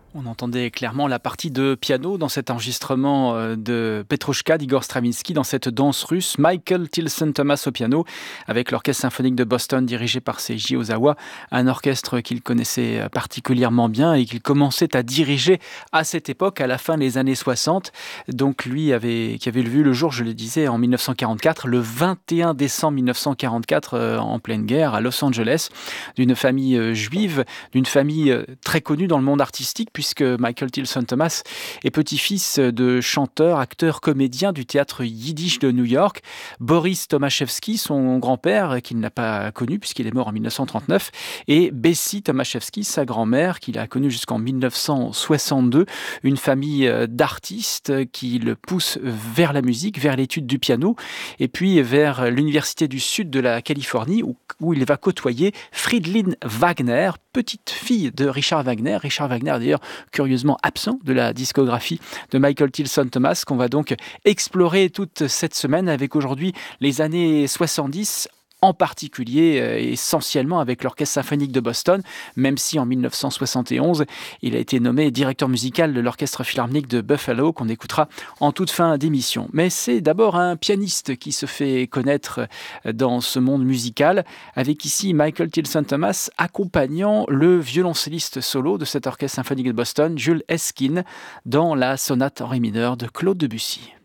On entendait clairement la partie de piano dans cet enregistrement de Petrouchka d'Igor Stravinsky, dans cette danse russe. Michael Tilson Thomas au piano, avec l'Orchestre symphonique de Boston dirigé par Seiji Ozawa, un orchestre qu'il connaissait particulièrement bien et qu'il commençait à diriger à cette époque, à la fin des années 60. Donc lui qui avait vu le jour, je le disais, en 1944, le 21 décembre 1944, en pleine guerre, à Los Angeles, d'une famille juive, d'une famille très connue dans le monde artistique, puisque Michael Tilson Thomas est petit-fils de chanteur, acteur, comédien du théâtre yiddish de New York. Boris Tomaszewski, son grand-père, qu'il n'a pas connu puisqu'il est mort en 1939, et Bessie Tomaszewski, sa grand-mère, qu'il a connue jusqu'en 1962. Une famille d'artistes qui le pousse vers la musique, vers l'étude du piano, et puis vers l'Université du Sud de la Californie, où il va côtoyer Fridolin Wagner, petite fille de Richard Wagner. Richard Wagner, d'ailleurs, curieusement absent de la discographie de Michael Tilson Thomas, qu'on va donc explorer toute cette semaine avec aujourd'hui les années 70, en particulier, essentiellement avec l'Orchestre symphonique de Boston, même si en 1971, il a été nommé directeur musical de l'Orchestre philharmonique de Buffalo, qu'on écoutera en toute fin d'émission. Mais c'est d'abord un pianiste qui se fait connaître dans ce monde musical, avec ici Michael Tilson Thomas accompagnant le violoncelliste solo de cet Orchestre symphonique de Boston, Jules Esquin, dans la sonate en ré mineur de Claude Debussy.